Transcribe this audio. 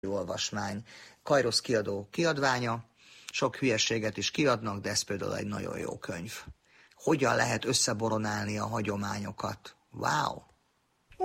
olvasmány. Kairosz kiadó kiadványa, sok hülyeséget is kiadnak, de ez például egy nagyon jó könyv. Hogyan lehet összeboronálni a hagyományokat? Wow!